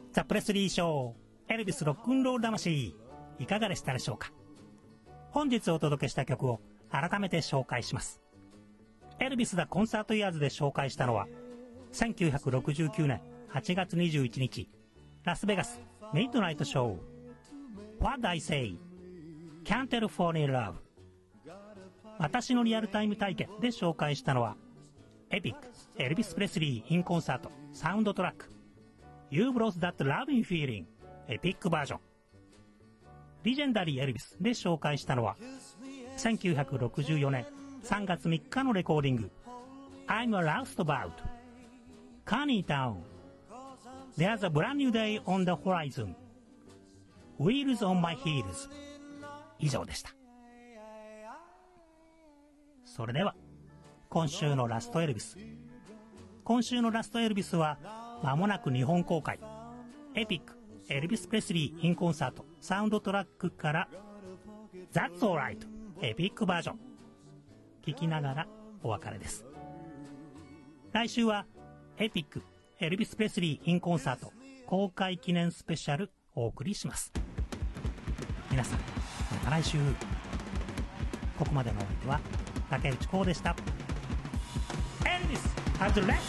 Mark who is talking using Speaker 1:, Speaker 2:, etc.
Speaker 1: ザ・プレスリーショー、エルビスロックンロール魂、いかがでしたでしょうか。本日お届けした曲を改めて紹介します。エルビス・ザ・コンサート・イヤーズで紹介したのは、1969年8月21日、ラスベガスミッドナイトショー、What I Say, Can't Tell For In Love、私のリアルタイム体験で紹介したのは、エピック、エルビス・プレスリー・イン・コンサート、サウンドトラック、You Brought That Loving Feeling、エピックバージョン。リジェンダリー・エルビスで紹介したのは、1964年3月3日のレコーディング、I'm a Roustabout、Coney Town、There's a Brand New Day on the Horizon、Wheels on My Heels。以上でした。それでは、今週のラストエルビス。今週のラストエルビスは、間もなく日本公開、エピック、エルビス・プレスリー・イン・コンサート、サウンドトラックから、That's Alright、エピックバージョン。聴きながらお別れです。来週は、エピック、エルビス・プレスリー・イン・コンサート、公開記念スペシャルお送りします。皆さん、また来週。ここまでのお相手は、竹内光でした。エルビス has left